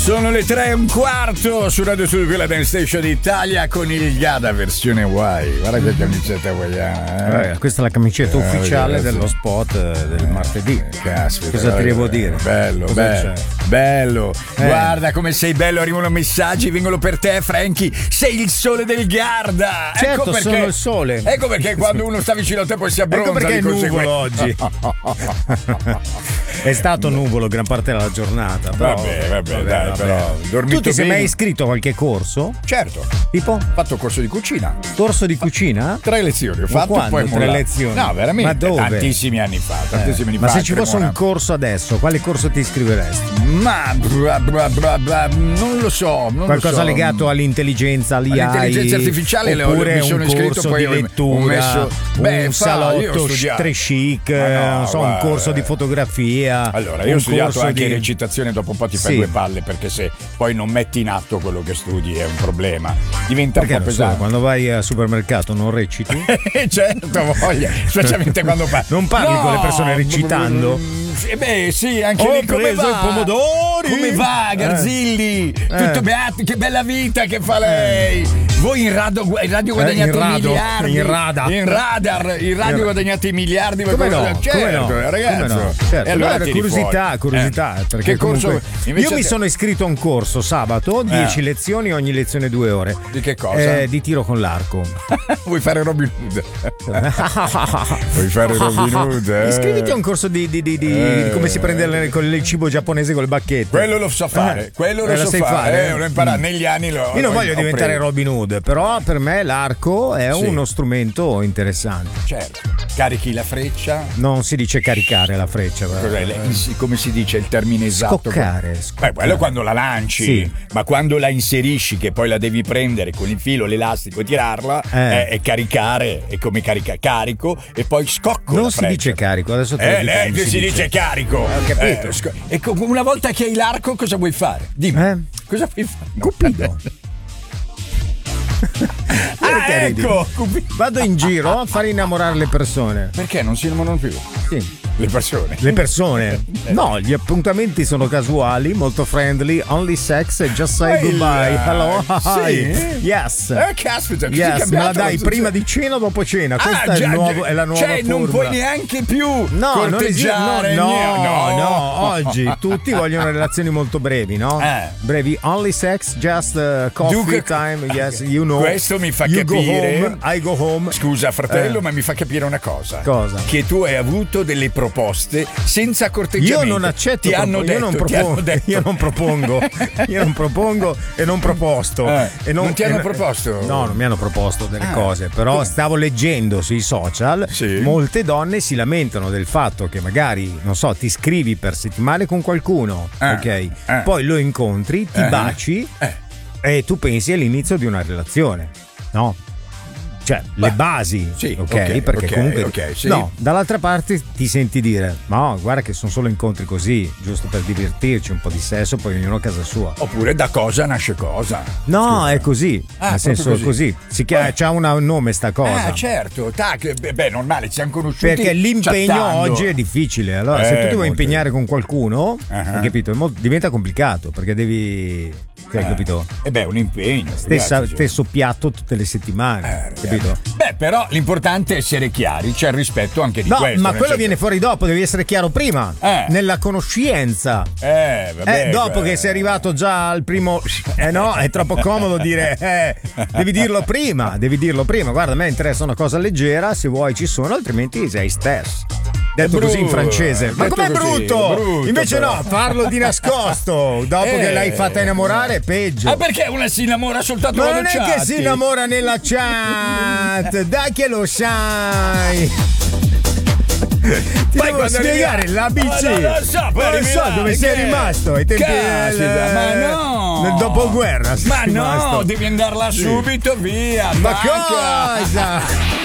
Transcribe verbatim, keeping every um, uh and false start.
Sono le tre e un quarto su Radio Studio, la Dance Station d'Italia con il Gada versione Hawaii. Guarda che camicetta hawaiana. Eh? Eh, questa è la camicetta eh, ufficiale eh, dello spot eh, del martedì. Caspita, cosa ti devo dire? Bello, cosa bello, c'è? bello. Eh. Guarda come sei bello, arrivano messaggi, vengono per te, Frankie. Sei il sole del Garda. Certo, ecco perché, sono il sole. Ecco perché quando uno sta vicino a te poi si abbronza. Ecco perché è nuvolo oggi. È stato nuvolo gran parte della giornata. Però, vabbè, vabbè, vabbè, dai, vabbè. però. Tu ti sei mai iscritto a qualche corso? Certo. Tipo? Ho fatto corso di cucina. Corso di cucina? Tre lezioni ho Ma fatto. quando Poi tre mollato. lezioni? No, veramente. Ma dove? Tantissimi anni fa. Tantissimi Eh, anni ma fa. se ci fosse Cremona. un corso adesso, quale corso ti iscriveresti? Ma bra, bra, bra, bra, non lo so. Non Qualcosa lo so. legato all'intelligenza, all'I A I, all'intelligenza artificiale le ho, oppure mi sono un iscritto, corso poi di ho- lettura, ho messo, beh, un fa, io ho salotto studiato. tre chic, Ma no, non so, guarda. un corso di fotografia. Allora, io ho un studiato corso anche di... recitazione, dopo un po' ti fai Sì. due palle, perché se poi non metti in atto quello che studi è un problema. Diventa Perché un po' non so, pesante. quando vai al supermercato non reciti? Certo, voglia, specialmente quando parli. Non parli con le persone recitando? Eh beh, sì, anche Ho lì come preso va? i pomodori! Come va, Garzilli? Tutto beato, che bella vita che fa lei! Voi in radio, in radio guadagnate in rado, miliardi. in radar. In radar, in radio In- guadagnate i miliardi. Come no? Certo, Come no? ragazzo. Come no? Certo. E allora Guarda, tiri curiosità, fuori. curiosità. Eh. Perché Che corso? comunque Invece io mi te- sono iscritto a un corso sabato, dieci Eh. lezioni, ogni lezione due ore. Di che cosa? Eh, di tiro con l'arco. Vuoi fare Robin Hood? Vuoi fare Robin Hood? Eh? Iscriviti a un corso di, di, di, di, Eh. di come si prende il, con il cibo giapponese con le bacchette. Quello lo so fare, Eh. quello Eh, lo so sai fare, fare? eh, l'ho imparato negli anni. Lo, Io non l'ho- voglio ho diventare preso. Robin Hood, però per me l'arco è Sì. uno strumento interessante. Certo, carichi la freccia. Non si dice caricare la freccia, però. Cos'è, le- il- come si dice il termine esatto? Scoccare, scoccare. Beh, quello è quando la lanci, Sì. ma quando la inserisci, che poi la devi prendere con il filo, l'elastico e tirarla, Eh. è, è caricare, è come carica, carico e poi scocco. Non la si freccia. dice carico, adesso te lo Eh, dico lei come si, dice carico. Ho capito. Eh, sco- e co- una volta che hai l'arco, cosa vuoi fare? Dimmi. Eh? Cosa vuoi fare? Cupido. Ah, Perché ridi? ecco, Cupido. Vado in giro a fare innamorare le persone. Perché non si innamorano più? Sì. Le persone. Le persone? No, gli appuntamenti sono casuali, molto friendly, only sex e just say Ehi goodbye. là, Hello, hi. sì? Yes. Eh, caspita, ti sei Yes, me cambiato la dai la- prima di cena o dopo cena? Questa Ah, è, il già, nuovo- è la nuova cioè non formula. puoi neanche più No, non esiste. No, corteggiare no, niente. no, no, oggi tutti vogliono relazioni molto brevi, no? Eh. Brevi, only sex, just uh, coffee Dunque, time, yes, you know. questo mi fa you capire- go home, I go home. Scusa fratello, Eh. ma mi fa capire una cosa. Cosa? Che tu hai avuto delle proposte senza corteggiamento. Io non accetto, ti hanno propo- detto, io, non ti hanno propongo, detto. io non propongo, io non propongo e non proposto. Eh, E non ti hanno e- proposto? No, non mi hanno proposto delle Ah, cose, però come? stavo leggendo sui social, Sì. molte donne si lamentano del fatto che magari, non so, ti scrivi per settimane con qualcuno, Eh, ok? eh. Poi lo incontri, ti Eh. baci Eh. e tu pensi all'inizio di una relazione, no? Cioè, le Beh, basi, sì, ok? ok, Perché ok, comunque ok, sì. no, dall'altra parte ti senti dire: ma no, guarda che sono solo incontri così, giusto per divertirci, un po' di sesso, poi ognuno a casa sua. Oppure da cosa nasce cosa. No, Scusa. è così, Ah, nel senso proprio così. così. Si chiama, Eh. c'ha una- un nome sta cosa. Ah, certo, tac, beh, beh, normale, ci siamo conosciuti. Perché l'impegno chattando. oggi è difficile. Allora, Eh, se tu ti vuoi molto. impegnare con qualcuno, Ah. hai capito? È molto- diventa complicato perché devi. Hai Eh. capito? E beh, un impegno. Stessa- ragazzi, cioè. stesso piatto tutte le settimane, Eh, capito? Beh, però l'importante è essere chiari, c'è il rispetto anche di No, questo. ma nel quello senso- viene fuori dopo, devi essere chiaro prima, Eh. nella conoscenza. Eh, vabbè, Eh, dopo beh. che sei arrivato già al primo, eh no, è troppo comodo dire, eh, devi dirlo prima, devi dirlo prima. Guarda, a me interessa una cosa leggera, se vuoi ci sono, altrimenti sei stesso. Detto È così in brutto, francese. Ma detto com'è così, brutto? brutto, Invece però. no, parlo di nascosto. Dopo Eh. che l'hai fatta innamorare, è peggio. Ah, perché una si innamora soltanto Ma quando non è che chatti? si innamora nella chat, dai che lo sai. Ti Poi devo quando spiegare arrivi- l'A B C. Ah, non lo so, poi non arrivi so là, dove che- sei rimasto ai tempi Caspita, del, ma no. del dopoguerra. sei Ma no, rimasto. devi andare là Sì. subito, via. Ma attacca. cosa?